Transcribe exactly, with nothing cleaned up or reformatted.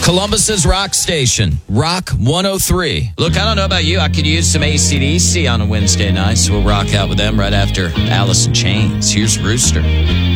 Columbus's rock station, Rock one oh three. Look, I don't know about you. I could use some A C D C on a Wednesday night, so we'll rock out with them right after Alice in Chains. Here's Rooster.